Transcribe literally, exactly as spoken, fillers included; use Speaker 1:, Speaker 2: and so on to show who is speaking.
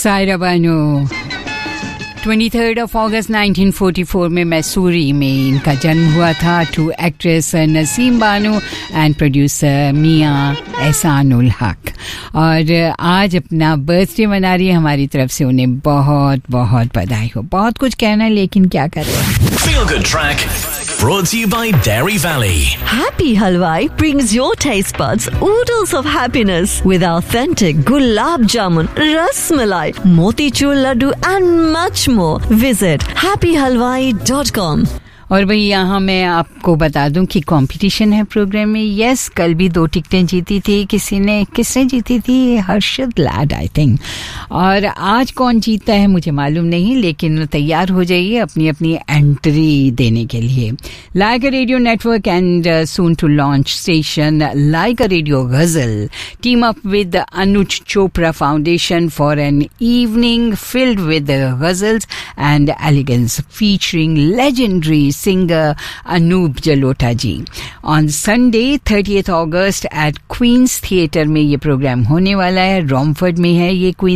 Speaker 1: सायरा बानो तेईस of August nineteen forty-four में मैसूरी में इनका जन्म हुआ था. To actress Naseem Bano and producer मियां एहसानुल हक. और आज अपना बर्थडे मना रही है. हमारी तरफ से उन्हें बहुत बहुत बधाई हो. बहुत कुछ कहना है लेकिन क्या कर रहे हैं.
Speaker 2: Feel Good Track brought to you by Dairy Valley.
Speaker 3: Happy Halwai brings your taste buds oodles of happiness with authentic gulab jamun, ras malai, motichur laddu and much more. Visit happy halwai dot com.
Speaker 1: और भाई यहाँ मैं आपको बता दूं कि competition है programme में. यस, कल भी दो टिकटें जीती थी. किसी ने किसने जीती थी? Harshad lead I think. और आज कौन जीता है मुझे मालूम नहीं, लेकिन तैयार हो जाइए अपनी अपनी एंट्री देने के लिए. Like a radio network and soon to launch station like a radio गजल team up with Anuj Chopra foundation for an evening filled with ghazals and elegance featuring legendary singer Anoop Jalota ji. On Sunday thirtieth August at Queen's Theatre में ये programme होने वाला है. रॉमफर्ड में है ये queen